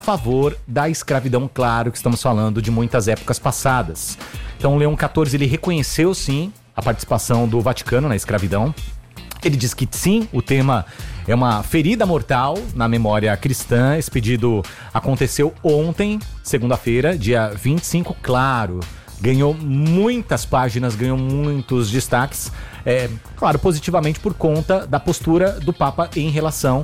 favor da escravidão, claro que estamos falando de muitas épocas passadas. Então Leão XIV, ele reconheceu sim a participação do Vaticano na escravidão. Ele diz que sim, o tema é uma ferida mortal na memória cristã. Esse pedido aconteceu ontem, segunda-feira, dia 25, claro. Ganhou muitas páginas, ganhou muitos destaques, claro, positivamente por conta da postura do Papa em relação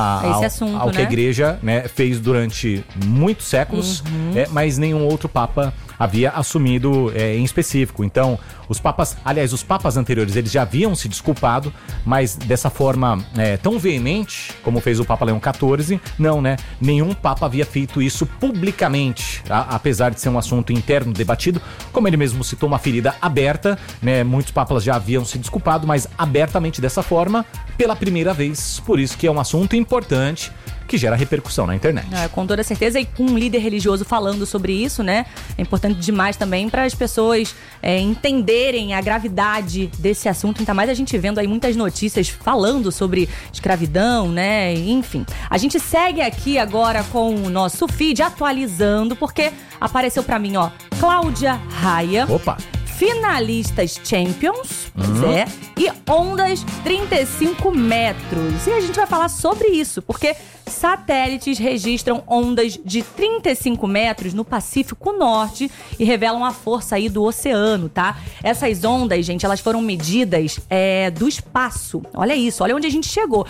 ao que a Igreja, né, fez durante muitos séculos, mas nenhum outro Papa havia assumido em específico. Então, os papas anteriores, eles já haviam se desculpado, mas dessa forma tão veemente como fez o Papa Leão XIV, não, né? Nenhum Papa havia feito isso publicamente, apesar de ser um assunto interno debatido, como ele mesmo citou, uma ferida aberta, né? Muitos papas já haviam se desculpado, mas abertamente dessa forma, pela primeira vez. Por isso que é um assunto importante, que gera repercussão na internet. Com toda certeza, e com um líder religioso falando sobre isso, né? É importante demais também para as pessoas entenderem a gravidade desse assunto. Ainda mais a gente vendo aí muitas notícias falando sobre escravidão, né? Enfim, a gente segue aqui agora com o nosso feed atualizando, porque apareceu para mim, ó, Cláudia Raia. Opa! Finalistas Champions, e ondas 35 metros. E a gente vai falar sobre isso, porque satélites registram ondas de 35 metros no Pacífico Norte e revelam a força aí do oceano, tá? Essas ondas, gente, elas foram medidas do espaço. Olha isso, olha onde a gente chegou.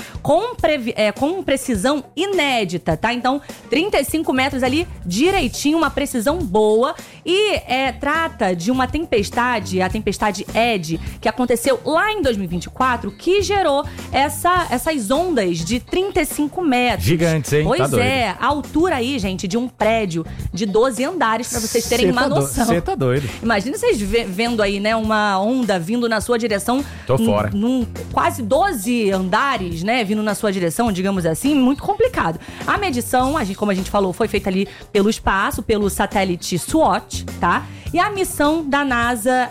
Com precisão inédita, tá? Então, 35 metros ali, direitinho, uma precisão boa. E trata de uma tempestade, a tempestade Ed, que aconteceu lá em 2024, que gerou essas ondas de 35 metros. Gigantes, hein? Pois tá doido. A altura aí, gente, de um prédio de 12 andares, pra vocês terem uma noção. Você tá doido. Imagina vocês vendo aí, né, uma onda vindo na sua direção. Tô fora. Quase 12 andares, né, vindo na sua direção, digamos assim, muito complicado. A medição, como a gente falou, foi feita ali pelo espaço, pelo satélite SWOT, tá? E a missão da NASA,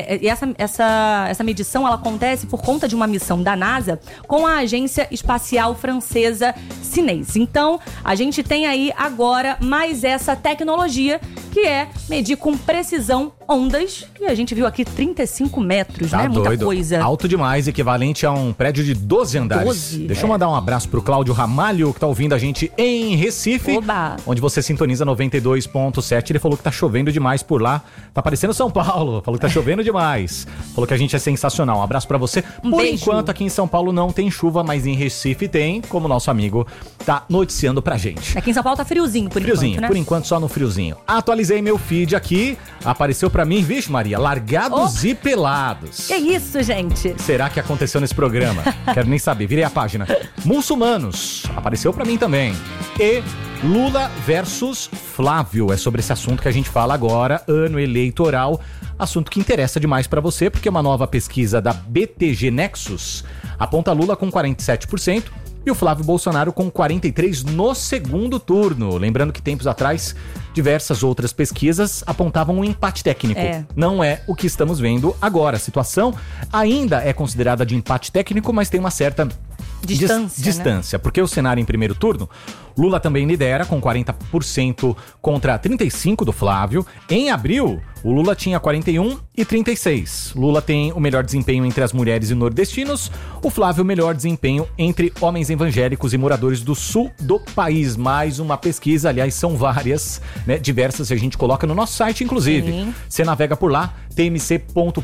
essa medição, ela acontece por conta de uma missão da NASA com a Agência Espacial Francesa CNES. Então, a gente tem aí agora mais essa tecnologia que é medir com precisão ondas. E a gente viu aqui 35 metros, tá, né? Doido. Muita coisa. Alto demais, equivalente a um prédio de 12 andares. 12, Deixa eu mandar um abraço pro Cláudio Ramalho, que tá ouvindo a gente em Recife. Oba. Onde você sintoniza 92.7. Ele falou que tá chovendo demais por lá. Tá parecendo São Paulo. Falou que tá chovendo demais. Falou que a gente é sensacional. Um abraço pra você. Por beijo. Enquanto aqui em São Paulo não tem chuva, mas em Recife tem, como nosso amigo tá noticiando pra gente. Aqui em São Paulo tá friozinho, por enquanto, né? Por enquanto só no friozinho. Atualizei meu feed aqui. Apareceu pra mim, vixe Maria, largados e pelados. Que isso, gente? Será que aconteceu nesse programa? Quero nem saber, virei a página. Muçulmanos, apareceu pra mim também. E Lula versus Flávio, é sobre esse assunto que a gente fala agora, ano eleitoral. Assunto que interessa demais pra você, porque uma nova pesquisa da BTG Nexus aponta Lula com 47%. E o Flávio Bolsonaro com 43% no segundo turno. Lembrando que tempos atrás, diversas outras pesquisas apontavam um empate técnico. Não é o que estamos vendo agora. A situação ainda é considerada de empate técnico, mas tem uma certa distância, né? Porque o cenário em primeiro turno, Lula também lidera com 40% contra 35% do Flávio. Em abril, o Lula tinha 41% e 36%. Lula tem o melhor desempenho entre as mulheres e nordestinos. O Flávio, o melhor desempenho entre homens evangélicos e moradores do sul do país. Mais uma pesquisa, aliás, são várias, né, diversas, a gente coloca no nosso site, inclusive. Sim. Você navega por lá, tmc.com.br,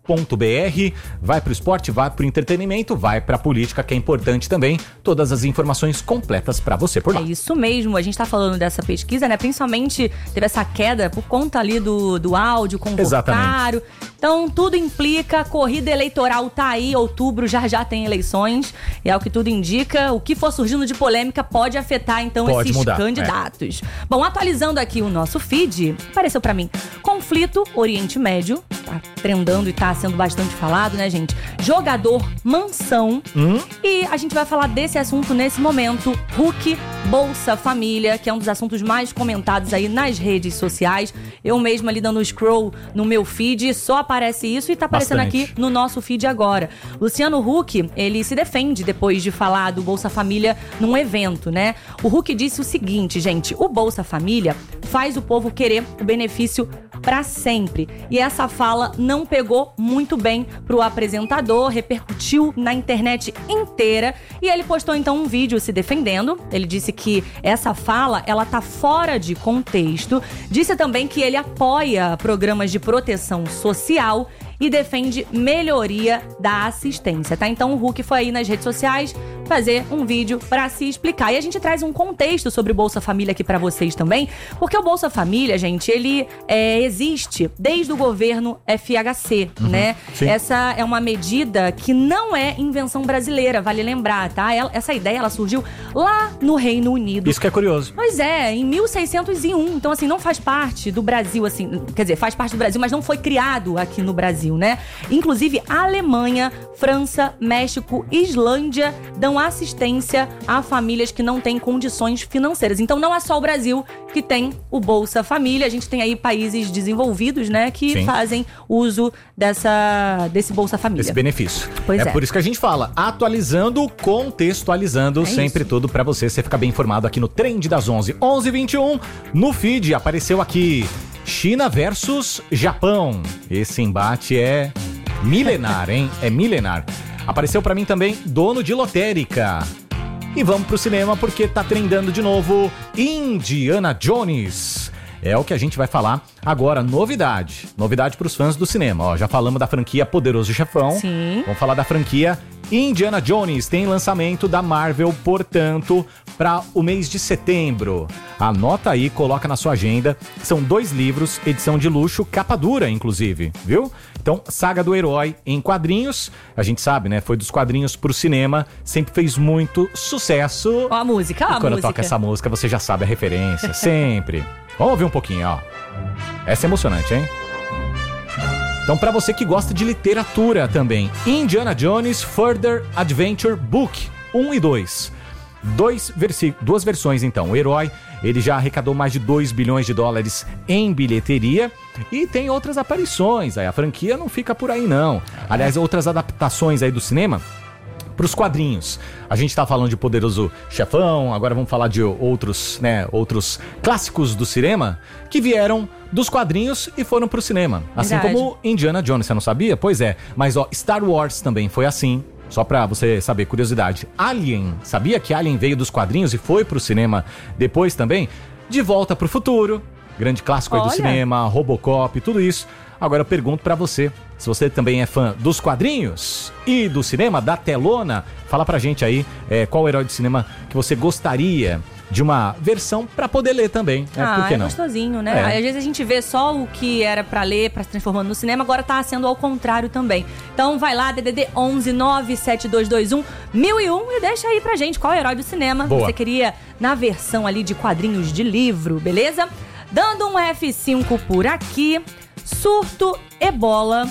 vai pro esporte, vai pro entretenimento, vai pra política, que é importante também. Todas as informações completas pra você por lá. É isso mesmo, a gente tá falando dessa pesquisa, né? Principalmente teve essa queda por conta ali do áudio com o Vocário. Então, tudo implica, a corrida eleitoral tá aí, outubro já tem eleições, e é o que tudo indica. O que for surgindo de polêmica pode afetar, então, esses candidatos. Bom, atualizando aqui o nosso feed, apareceu pra mim, conflito Oriente Médio tá trendando e tá sendo bastante falado, né, gente? Jogador Mansão. E a gente vai falar desse assunto nesse momento. Hulk, Bolsa Família, que é um dos assuntos mais comentados aí nas redes sociais. Eu mesma ali dando scroll no meu feed, só aparece isso e tá aparecendo aqui no nosso feed agora. Luciano Huck, ele se defende depois de falar do Bolsa Família num evento, né? O Huck disse o seguinte, gente, o Bolsa Família faz o povo querer o benefício pra sempre. E essa fala não pegou muito bem pro apresentador, repercutiu na internet inteira e ele postou então um vídeo se defendendo. Ele disse que essa fala, ela tá fora de contexto. Disse também que ele apoia programas de proteção social e defende melhoria da assistência, tá? Então o Huck foi aí nas redes sociais fazer um vídeo pra se explicar. E a gente traz um contexto sobre o Bolsa Família aqui pra vocês também, porque o Bolsa Família, gente, ele existe desde o governo FHC, né? Sim. Essa é uma medida que não é invenção brasileira, vale lembrar, tá? Essa ideia, ela surgiu lá no Reino Unido. Isso que é curioso. Pois é, em 1601. Então, assim, não faz parte do Brasil, assim... Quer dizer, faz parte do Brasil, mas não foi criado aqui no Brasil, né? Inclusive, a Alemanha, França, México, Islândia dão assistência a famílias que não têm condições financeiras. Então, não é só o Brasil que tem o Bolsa Família. A gente tem aí países desenvolvidos, né, que fazem uso desse Bolsa Família. Esse benefício. Pois é. Por isso que a gente fala, atualizando, contextualizando sempre isso. tudo pra você ficar bem informado aqui no Trend das 11. 11h21, no feed, apareceu aqui China versus Japão. Esse embate é milenar, hein? É milenar. Apareceu pra mim também Dono de Lotérica. E vamos pro cinema porque tá trendando de novo Indiana Jones. É o que a gente vai falar agora, novidade pros fãs do cinema. Ó, já falamos da franquia Poderoso Chefão. Sim. Vamos falar da franquia Indiana Jones. Tem lançamento da Marvel, portanto, para o mês de setembro. Anota aí, coloca na sua agenda. São 2 livros, edição de luxo, capa dura, inclusive, viu? Então, Saga do Herói em quadrinhos. A gente sabe, né? Foi dos quadrinhos pro cinema. Sempre fez muito sucesso. Ó a música, ó a música. E quando toca essa música, você já sabe a referência. Sempre. Vamos ouvir um pouquinho, ó. Essa é emocionante, hein? Então, pra você que gosta de literatura também, Indiana Jones Further Adventure Book 1 e 2. Duas versões, então. O herói, ele já arrecadou mais de 2 bilhões de dólares em bilheteria e tem outras aparições. Aí a franquia não fica por aí, não. Aliás, outras adaptações aí do cinema pros quadrinhos. A gente tá falando de Poderoso Chefão, agora vamos falar de outros clássicos do cinema que vieram dos quadrinhos e foram pro cinema. Assim como Indiana Jones, você não sabia? Pois é. Mas, ó, Star Wars também foi assim. Só pra você saber, curiosidade. Alien, sabia que Alien veio dos quadrinhos e foi pro cinema depois também? De Volta pro Futuro, grande clássico aí do cinema, Robocop, tudo isso. Agora eu pergunto pra você, se você também é fã dos quadrinhos e do cinema, da telona, fala pra gente aí qual herói de cinema que você gostaria de uma versão pra poder ler também. Por que não? É gostosinho, né? Às vezes a gente vê só o que era pra ler, pra se transformando no cinema, agora tá sendo ao contrário também. Então vai lá, DDD 11 97221 1001 e deixa aí pra gente qual herói do cinema você queria na versão ali de quadrinhos de livro, beleza? Dando um F5 por aqui, surto ebola,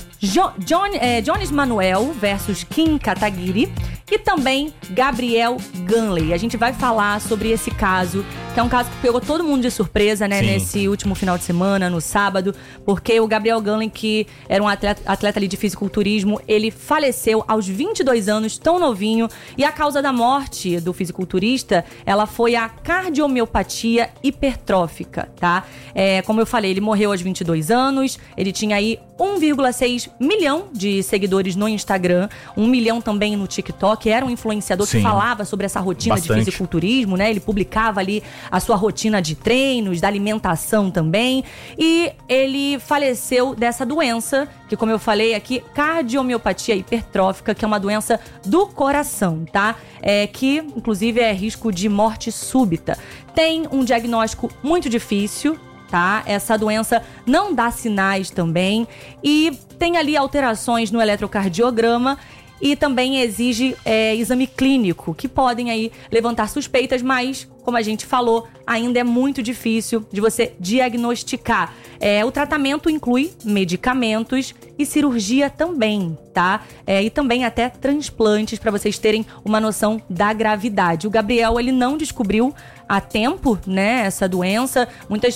Jones Manuel versus Kim Kataguiri e também Gabriel Gunley. A gente vai falar sobre esse caso, que é um caso que pegou todo mundo de surpresa, né? Nesse último final de semana, no sábado, porque o Gabriel Gunley, que era um atleta ali de fisiculturismo, ele faleceu aos 22 anos, tão novinho, e a causa da morte do fisiculturista, ela foi a cardiomiopatia hipertrófica, tá? Como eu falei, ele morreu aos 22 anos, ele tinha aí 1,6 milhão de seguidores no Instagram, 1 milhão também no TikTok, era um influenciador que falava sobre essa rotina de fisiculturismo, né? Ele publicava ali a sua rotina de treinos, da alimentação também, e ele faleceu dessa doença, que como eu falei aqui, cardiomiopatia hipertrófica, que é uma doença do coração, tá? Que inclusive é risco de morte súbita. Tem um diagnóstico muito difícil, tá? Essa doença não dá sinais também e tem ali alterações no eletrocardiograma e também exige exame clínico, que podem aí levantar suspeitas, mas, como a gente falou, ainda é muito difícil de você diagnosticar. O tratamento inclui medicamentos e cirurgia também, tá? E também até transplantes, para vocês terem uma noção da gravidade. O Gabriel, ele não descobriu a tempo, né, essa doença.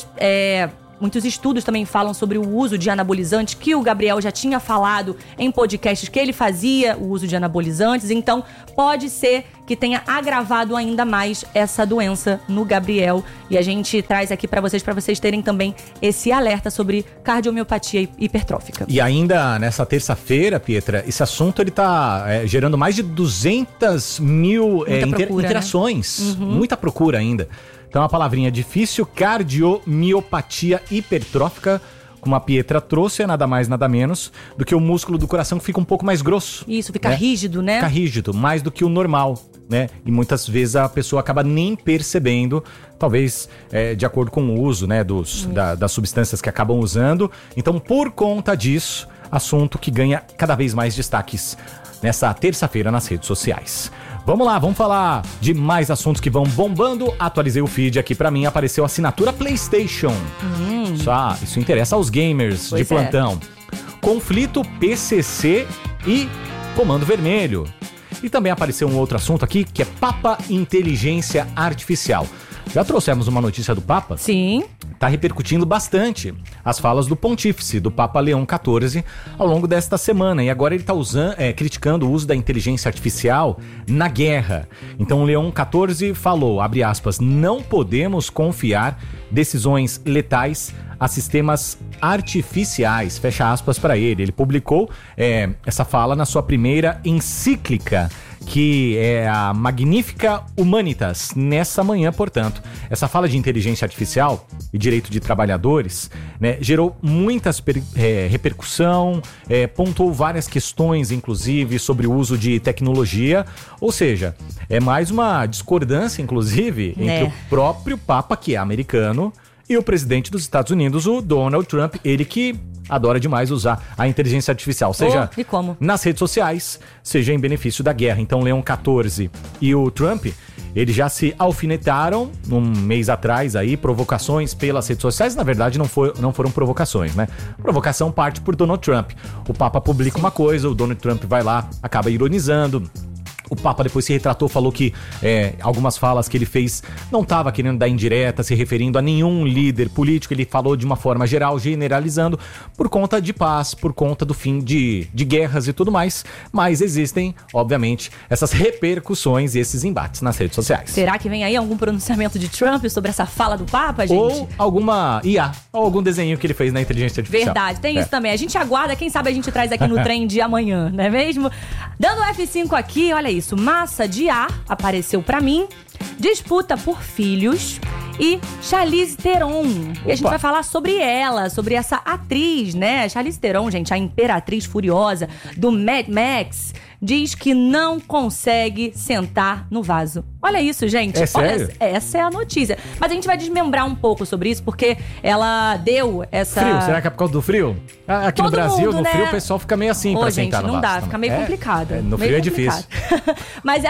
Muitos estudos também falam sobre o uso de anabolizantes, que o Gabriel já tinha falado em podcasts que ele fazia o uso de anabolizantes. Então, pode ser que tenha agravado ainda mais essa doença no Gabriel. E a gente traz aqui para vocês terem também esse alerta sobre cardiomiopatia hipertrófica. E ainda nessa terça-feira, Pietra, esse assunto ele tá gerando mais de 200 mil interações. Né? Muita procura ainda. Então, a palavrinha difícil, cardiomiopatia hipertrófica, como a Pietra trouxe, é nada mais, nada menos do que o músculo do coração que fica um pouco mais grosso. Isso, fica rígido, né? Fica rígido, mais do que o normal, né? E muitas vezes a pessoa acaba nem percebendo, talvez de acordo com o uso, né, das substâncias que acabam usando. Então, por conta disso, assunto que ganha cada vez mais destaques nessa terça-feira nas redes sociais. Vamos lá, vamos falar de mais assuntos que vão bombando. Atualizei o feed aqui pra mim, apareceu a assinatura PlayStation. Isso interessa aos gamers de plantão. Conflito PCC e Comando Vermelho. E também apareceu um outro assunto aqui, que é Papa Inteligência Artificial. Já trouxemos uma notícia do Papa? Sim. Está repercutindo bastante as falas do pontífice, do Papa Leão XIV, ao longo desta semana. E agora ele está criticando o uso da inteligência artificial na guerra. Então, Leão XIV falou, abre aspas, não podemos confiar decisões letais a sistemas artificiais, fecha aspas para ele. Ele publicou essa fala na sua primeira encíclica, que é a Magnificat Humanitas, nessa manhã, portanto. Essa fala de inteligência artificial e direito de trabalhadores, né, gerou muitas repercussão, pontuou várias questões, inclusive, sobre o uso de tecnologia, ou seja, é mais uma discordância, inclusive, entre o próprio Papa, que é americano, e o presidente dos Estados Unidos, o Donald Trump, ele que adora demais usar a inteligência artificial, seja nas redes sociais, seja em benefício da guerra. Então, Leão XIV e o Trump, eles já se alfinetaram um mês atrás aí, provocações pelas redes sociais. Na verdade, não foram provocações, né? Provocação parte por Donald Trump. O Papa publica uma coisa, o Donald Trump vai lá, acaba ironizando. O Papa depois se retratou, falou que algumas falas que ele fez não estava querendo dar indireta, se referindo a nenhum líder político. Ele falou de uma forma geral, generalizando, por conta de paz, por conta do fim de guerras e tudo mais. Mas existem, obviamente, essas repercussões e esses embates nas redes sociais. Será que vem aí algum pronunciamento de Trump sobre essa fala do Papa, gente? Ou alguma IA, ou algum desenho que ele fez na inteligência artificial. Verdade, tem isso também. A gente aguarda, quem sabe a gente traz aqui no trem de amanhã, não é mesmo? Dando F5 aqui, olha isso. Massa de ar apareceu pra mim, disputa por filhos e Charlize Theron. E a gente vai falar sobre ela, sobre essa atriz, né? Charlize Theron, gente, a imperatriz furiosa do Mad Max, diz que não consegue sentar no vaso. Olha isso, gente. É sério? Olha, essa é a notícia. Mas a gente vai desmembrar um pouco sobre isso, porque ela deu essa... Frio? Será que é por causa do frio? Aqui no Brasil, mundo, no né? frio, o pessoal fica meio assim pra sentar no vaso. Não dá, fica meio complicado. No meio frio é complicado. difícil. Mas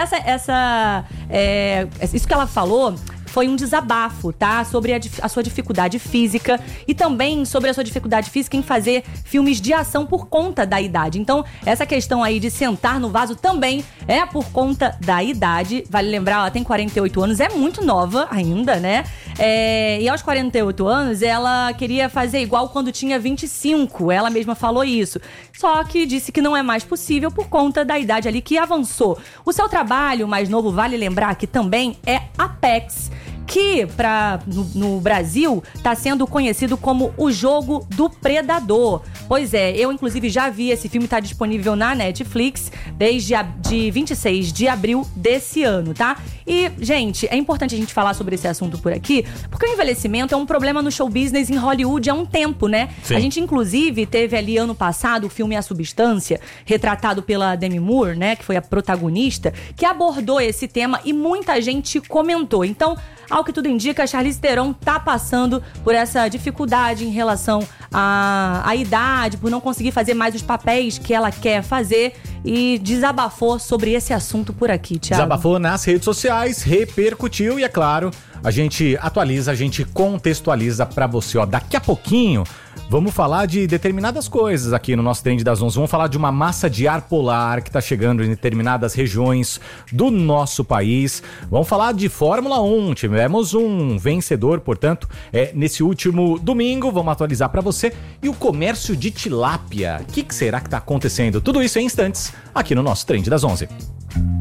isso que ela falou foi um desabafo, tá? Sobre a sua dificuldade física e também sobre a sua dificuldade física em fazer filmes de ação por conta da idade. Então, essa questão aí de sentar no vaso também é por conta da idade. Vale lembrar, ela tem 48 anos, é muito nova ainda, né? E aos 48 anos, ela queria fazer igual quando tinha 25. Ela mesma falou isso. Só que disse que não é mais possível por conta da idade ali que avançou. O seu trabalho mais novo, vale lembrar que também é Apex, que no Brasil está sendo conhecido como o jogo do predador. Pois é, eu inclusive já vi esse filme, está disponível na Netflix desde de 26 de abril desse ano, tá? E, gente, é importante a gente falar sobre esse assunto por aqui, porque o envelhecimento é um problema no show business em Hollywood há um tempo, né? Sim. A gente, inclusive, teve ali ano passado o filme A Substância, retratado pela Demi Moore, né? Que foi a protagonista, que abordou esse tema e muita gente comentou. Então, ao que tudo indica, a Charlize Theron tá passando por essa dificuldade em relação à idade, por não conseguir fazer mais os papéis que ela quer fazer. e desabafou sobre esse assunto por aqui, Thiago. Desabafou nas redes sociais, repercutiu e, é claro, a gente atualiza, a gente contextualiza pra você. Ó, daqui a pouquinho vamos falar de determinadas coisas aqui no nosso Trend das 11. Vamos falar de uma massa de ar polar que tá chegando em determinadas regiões do nosso país. Vamos falar de Fórmula 1. Tivemos um vencedor, portanto, nesse último domingo. Vamos atualizar pra você. E o comércio de tilápia. O que será que tá acontecendo? Tudo isso em instantes aqui no nosso Trend das 11.